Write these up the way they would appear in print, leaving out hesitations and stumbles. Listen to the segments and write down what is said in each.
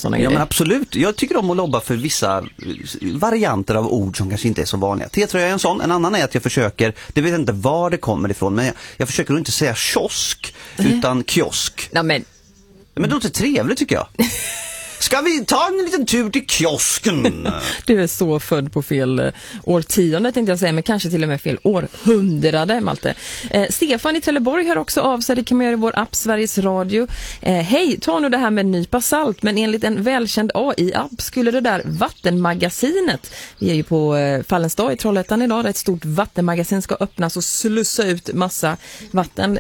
sådana grejer. Ja, men absolut. Jag tycker om att lobba för vissa varianter av ord som kanske inte är så vanliga. T-tröja är en sån. En annan är att jag försöker, det vet inte var det kommer ifrån, men jag försöker inte säga kiosk utan kiosk. Ja, men det låter trevligt tycker jag. Ska vi ta en liten tur till kiosken? Du är så född på fel årtionde tänkte jag säga, men kanske till och med fel århundrade, Malte. Stefan i Trelleborg hör också av sig, det kan man göra i vår app Sveriges Radio. Hej, ta nu det här med en nypa salt, men enligt en välkänd AI-app skulle det där vattenmagasinet, vi är ju på Fallensdag i Trollhättan idag, där ett stort vattenmagasin ska öppnas och slussa ut massa vatten.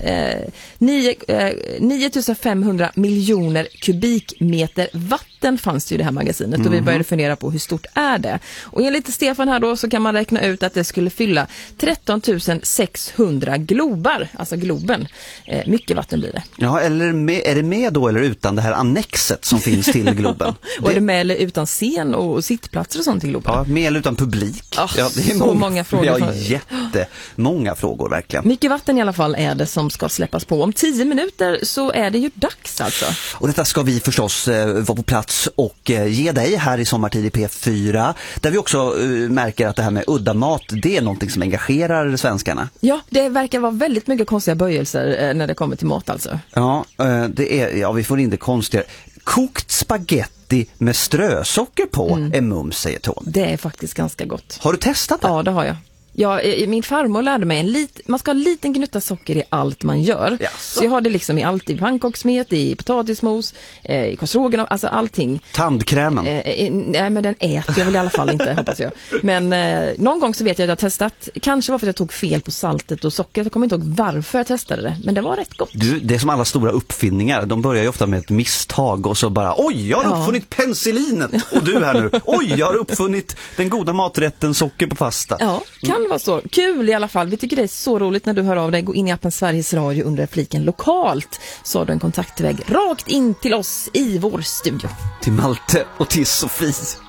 9500 miljoner kubikmeter vatten fanns det ju i det här magasinet och vi började fundera på hur stort är det. Och enligt Stefan här då så kan man räkna ut att det skulle fylla 13 600 globar, alltså globen. Mycket vatten blir det. Ja, eller är det med då eller utan det här annexet som finns till globen? Och är det med eller utan scen och sittplatser och sånt till globen? Ja, med eller utan publik. Ja, det är så många frågor. Ja, jättemånga frågor verkligen. Mycket vatten i alla fall är det som ska släppas på. Om 10 minuter så är det ju dags alltså. Och detta ska vi förstås vara på plats och ge dig här i Sommartid i P4, där vi också märker att det här med udda mat, det är någonting som engagerar svenskarna. Ja, det verkar vara väldigt mycket konstiga böjelser när det kommer till mat alltså. Ja, vi får in det konstigare. Kokt spaghetti med strösocker på är mums, säger Tony. Det är faktiskt ganska gott. Har du testat det? Ja, det har jag. Ja, min farmor lärde mig man ska ha en liten gnutta socker i allt man gör. Yes. Så jag har det liksom i allt, i pannkakssmet, i potatismos, i korvstroganoff, alltså allting. Tandkrämen? Nej, men den äter jag väl i alla fall inte, hoppas jag. Men någon gång så vet jag att jag har testat, kanske var för att jag tog fel på saltet och sockret. Jag kommer inte ihåg varför jag testade det, men det var rätt gott. Det är som alla stora uppfinningar, de börjar ju ofta med ett misstag och så bara, oj, jag har uppfunnit penicillinet och du här nu, oj, jag har uppfunnit den goda maträtten socker på pasta. Ja, kan vara så. Kul i alla fall. Vi tycker det är så roligt när du hör av dig. Gå in i appen Sveriges Radio under fliken lokalt. Så har du en kontaktväg rakt in till oss i vår studio. Till Malte och till Sofie.